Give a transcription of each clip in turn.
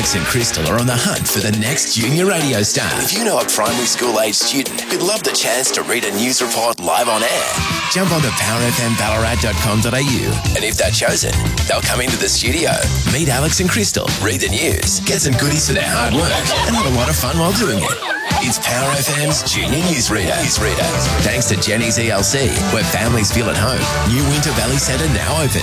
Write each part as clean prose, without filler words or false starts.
Alex and Crystal are on the hunt for the next junior radio star. If you know a primary school age student who'd love the chance to read a news report live on air, jump on to powerfmballarat.com.au, and if they're chosen, they'll come into the studio, meet Alex and Crystal, read the news, get some goodies for their hard work, and have a lot of fun while doing it. It's Power FM's Junior Newsreader. Thanks to Jenny's ELC, where families feel at home. New Winter Valley Centre now open.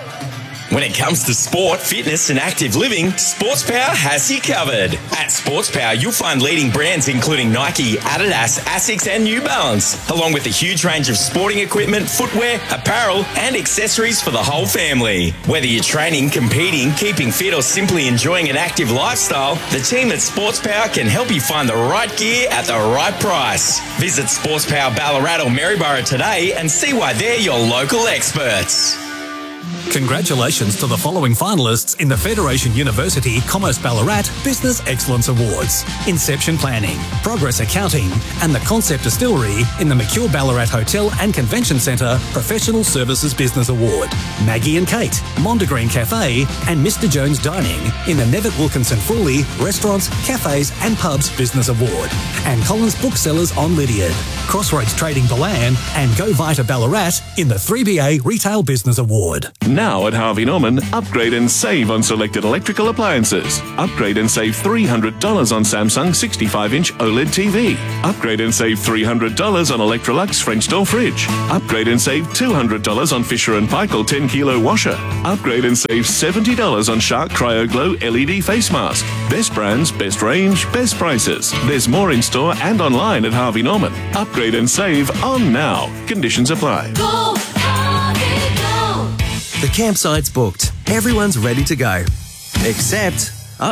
When it comes to sport, fitness and active living, Sports Power has you covered. At Sports Power, you'll find leading brands including Nike, Adidas, Asics and New Balance, along with a huge range of sporting equipment, footwear, apparel and accessories for the whole family. Whether you're training, competing, keeping fit or simply enjoying an active lifestyle, the team at Sports Power can help you find the right gear at the right price. Visit Sports Power Ballarat or Maryborough today and see why they're your local experts. Congratulations to the following finalists in the Federation University Commerce Ballarat Business Excellence Awards: Inception Planning, Progress Accounting and the Concept Distillery in the McCure Ballarat Hotel and Convention Centre Professional Services Business Award. Maggie and Kate, Mondegreen Cafe and Mr Jones Dining in the Nevitt Wilkinson Frawley Restaurants, Cafes and Pubs Business Award. And Collins Booksellers on Lydiard, Crossroads Trading Deland and Go Vita Ballarat in the 3BA Retail Business Award. Now at Harvey Norman, upgrade and save on selected electrical appliances. Upgrade and save $300 on Samsung 65-inch OLED TV. Upgrade and save $300 on Electrolux French door fridge. Upgrade and save $200 on Fisher & Paykel 10-kilo washer. Upgrade and save $70 on Shark Cryo Glow LED face mask. Best brands, best range, best prices. There's more in store and online at Harvey Norman. Upgrade and save on now. Conditions apply. Go, Harvey, go. The campsite's booked. Everyone's ready to go. Except,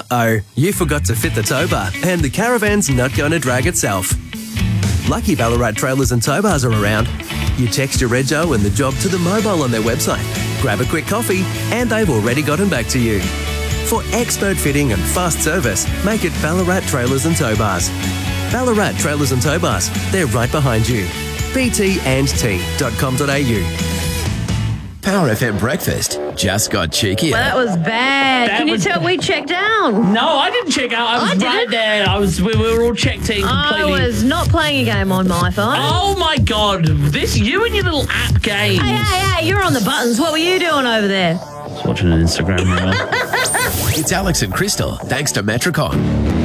you forgot to fit the tow bar and the caravan's not going to drag itself. Lucky Ballarat Trailers and Tow Bars are around. You text your rego and the job to the mobile on their website. Grab a quick coffee and they've already gotten back to you. For expert fitting and fast service, make it Ballarat Trailers and Tow Bars. Ballarat Trailers and Tow Bars, they're right behind you. btandt.com.au. Power FM Breakfast just got cheekier. Well, that was bad. Can you tell we checked out? No, I didn't check out. I was right there. We were all checked in completely. I was not playing a game on my phone. Oh my God! You and your little app games. Hey! You're on the buttons. What were you doing over there? I was watching an Instagram reel. It's Alex and Crystal, thanks to Metricon.